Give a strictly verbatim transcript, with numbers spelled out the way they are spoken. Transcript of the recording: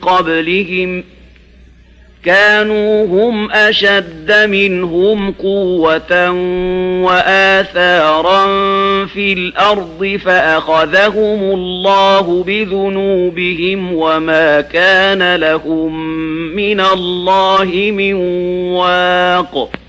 قبلهم كانوا هم أشد منهم قوة وآثارا في الأرض فأخذهم الله بذنوبهم وما كان لهم من الله من واق.